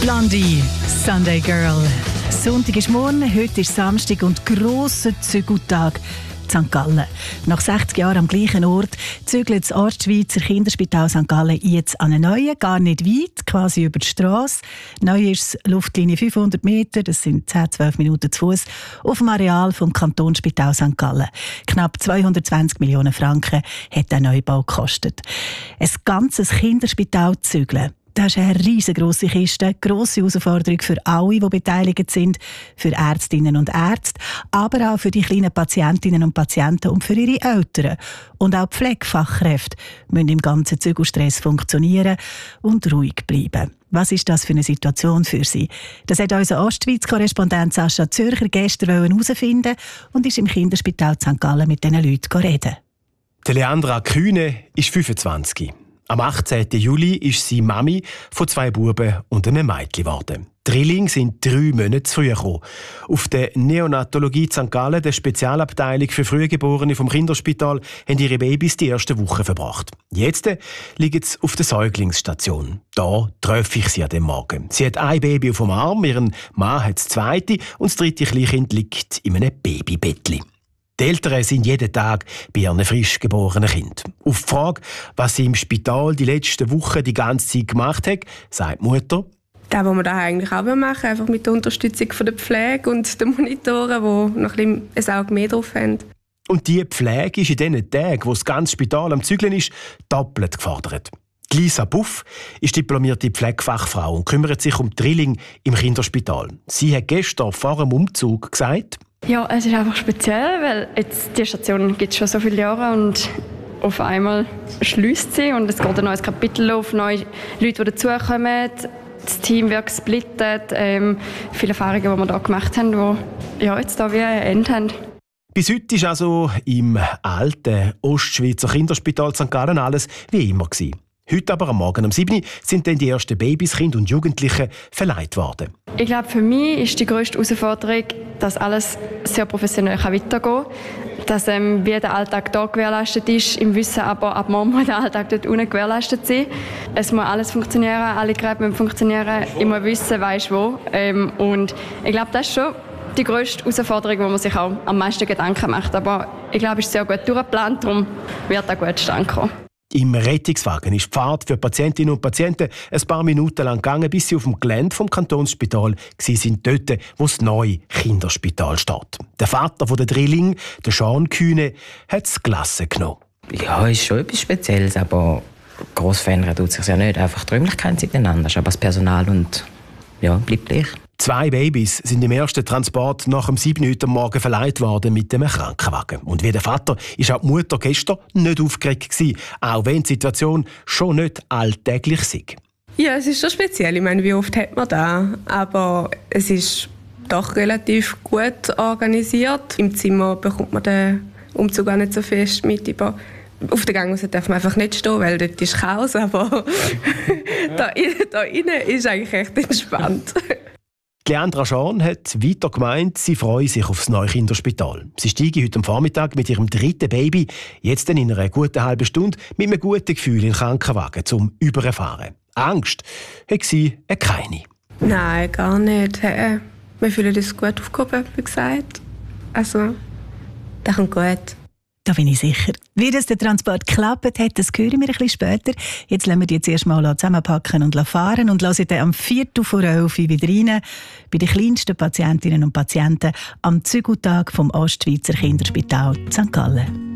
Blondie, Sunday Girl. Sonntag ist morgen, heute ist Samstag und grosser Zügeltag in St. Gallen. Nach 60 Jahren am gleichen Ort zügelt das Ostschweizer Kinderspital St. Gallen jetzt an einen neuen, gar nicht weit, quasi über die Strasse. Neu ist es Luftlinie 500 Meter, das sind 10-12 Minuten zu Fuß, auf dem Areal vom Kantonsspital St. Gallen. Knapp 220 Millionen Franken hat der Neubau gekostet. Ein ganzes Kinderspital zu zügeln. Das ist eine riesengroße Kiste, grosse Herausforderung für alle, die beteiligt sind, für Ärztinnen und Ärzte, aber auch für die kleinen Patientinnen und Patienten und für ihre Eltern. Und auch die Pflegefachkräfte müssen im ganzen Zügelstress funktionieren und ruhig bleiben. Was ist das für eine Situation für sie? Das hat unser Ostschweiz-Korrespondent Sascha Zürcher gestern herausfinden und ist im Kinderspital St. Gallen mit diesen Leuten reden. Leandra Kühne ist 25. Am 18. Juli ist sie Mami von 2 Buben und einem Mädchen geworden. Die Drillinge sind 3 Monate zu früh gekommen. Auf der Neonatologie St. Gallen, der Spezialabteilung für Frühgeborene vom Kinderspital, haben ihre Babys die ersten Wochen verbracht. Jetzt liegen sie auf der Säuglingsstation. Da treffe ich sie an dem Morgen. Sie hat ein Baby auf dem Arm, ihren Mann hat das zweite und das dritte Kleinkind liegt in einem Babybettli. Die Eltern sind jeden Tag bei ihren frisch geborenen Kind. Auf die Frage, was sie im Spital die letzten Wochen die ganze Zeit gemacht hat, sagt die Mutter: Das, was wir da eigentlich auch machen, einfach mit der Unterstützung von der Pflege und den Monitoren, die noch ein Auge mehr drauf haben. Und die Pflege ist in diesen Tagen, wo das ganze Spital am Zügeln ist, doppelt gefordert. Die Lisa Buff ist diplomierte Pflegefachfrau und kümmert sich um die Drillinge im Kinderspital. Sie hat gestern vor dem Umzug gesagt: Ja, es ist einfach speziell, weil jetzt die Station gibt es schon so viele Jahre und auf einmal schließt sie und es geht ein neues Kapitel auf, neue Leute, die dazukommen. Das Team wird gesplittet, viele Erfahrungen, die wir hier gemacht haben, die jetzt hier wie ein Ende haben. Bis heute ist also im alten Ostschweizer Kinderspital St. Gallen alles wie immer gewesen. Heute aber am Morgen um 7 Uhr sind dann die ersten Babys, Kinder und Jugendliche verleiht worden. Ich glaube, für mich ist die grösste Herausforderung, dass alles sehr professionell weitergehen kann. Dass wie der Alltag hier gewährleistet ist, im Wissen aber, ab morgen muss der Alltag dort unten gewährleistet sein. Es muss alles funktionieren, alle Geräte müssen funktionieren. Ich muss wissen, weisst wo. Und ich glaube, das ist schon die grösste Herausforderung, wo man sich auch am meisten Gedanken macht. Aber ich glaube, es ist sehr gut durchgeplant, darum wird auch gut zustande kommen. Im Rettungswagen ist die Fahrt für Patientinnen und Patienten ein paar Minuten lang gegangen, bis sie auf dem Gelände vom Kantonsspital sind, dort, wo das neue Kinderspital steht. Der Vater der Drilling, der Sean Kühne, hat es gelassen genommen. Ja, ist schon etwas Spezielles, aber gross verändern tut sich ja nicht. Einfach die Räumlichkeiten sind anders, aber das Personal und ja, bleibt gleich. 2 Babys sind im ersten Transport nach dem 7 Uhr am Morgen verleiht worden mit dem Krankenwagen. Und wie der Vater ist auch die Mutter gestern nicht aufgeregt gewesen, auch wenn die Situation schon nicht alltäglich sei. Ja, es ist schon speziell. Ich meine, wie oft hat man das? Aber es ist doch relativ gut organisiert. Im Zimmer bekommt man den Umzug auch nicht so fest mit. Auf der Gangmasse darf man einfach nicht stehen, weil dort ist Chaos. Aber da innen ist eigentlich echt entspannt. Leandra Schorn hat weiter gemeint, sie freue sich auf das neue Kinderspital. Sie steige heute am Vormittag mit ihrem 3. Baby, jetzt in einer guten halben Stunde, mit einem guten Gefühl in den Krankenwagen zum Überfahren. Angst hat sie keine. Nein, gar nicht. Wir fühlen uns gut aufgehoben, wie gesagt. Also, das kommt gut. Da bin ich sicher. Wie das der Transport geklappt hat, das hören wir ein bisschen später. Jetzt lassen wir die jetzt erst mal zusammenpacken und fahren und hören dann am 11:45 wieder rein bei den kleinsten Patientinnen und Patienten am Zügeltag vom Ostschweizer Kinderspital St. Gallen.